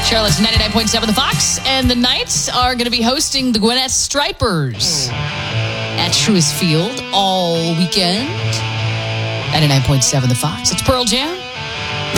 Charlotte's 99.7 The Fox, and the Knights are going to be hosting the Gwinnett Stripers at Truist Field all weekend. 99.7 The Fox. It's Pearl Jam.